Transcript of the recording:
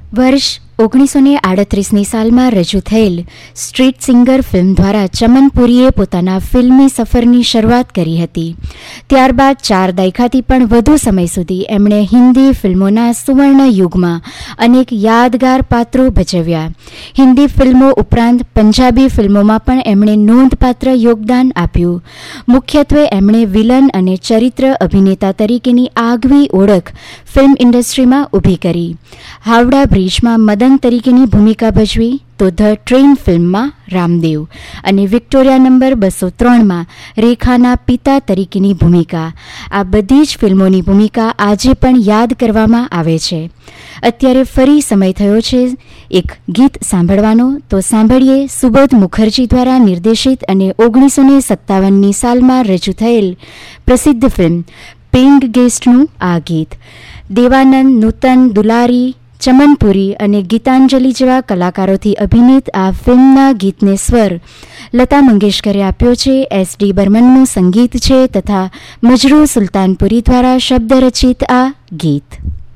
વર્ષ 1938ની સાલમાં રજૂ થયેલ સ્ટ્રીટ સિંગર ફિલ્મ દ્વારા ચમન પુરીએ પોતાના ફિલ્મી સફરની શરૂઆત કરી હતી. ત્યારબાદ 4 દાયકાથી પણ વધુ સમય સુધી એમણે હિન્દી ફિલ્મોના સુવર્ણ યુગમાં અનેક યાદગાર પાત્રો ભજવ્યા. હિન્દી ફિલ્મો ઉપરાંત પંજાબી ફિલ્મોમાં પણ એમણે નોંધપાત્ર યોગદાન આપ્યું. મુખ્યત્વે એમણે વિલન અને ચરિત્ર અભિનેતા તરીકેની આગવી ઓળખ ફિલ્મ ઇન્ડસ્ટ્રીમાં ઊભી કરી. હાવડા બ્રિજમાં મદન તરીકેની ભૂમિકા ભજવી તો ધ ટ્રેન ફિલ્મમાં રામદેવ અને વિક્ટોરિયા નંબર 203માં રેખાના પિતા તરીકેની ભૂમિકા. આ બધી જ ફિલ્મોની ભૂમિકા આજે પણ યાદ કરવામાં આવે છે. અત્યારે ફરી સમય થયો છે એક ગીત સાંભળવાનો, તો સાંભળીએ સુબોધ મુખર્જી દ્વારા નિર્દેશિત અને 1957ની સાલમાં રજૂ થયેલ પ્રસિદ્ધ ફિલ્મ પેઇંગ ગેસ્ટનું આ ગીત. દેવાનંદ, નૂતન, દુલારી, ચમન પુરી અને ગીતાંજલિ જેવા કલાકારોથી અભિનીત આ ફિલ્મના ગીતને સ્વર લતા મંગેશકરે આપ્યો છે. એસ.ડી. બર્મનનું સંગીત છે તથા મજરૂ સુલતાનપુરી દ્વારા શબ્દ રચિત આ ગીત.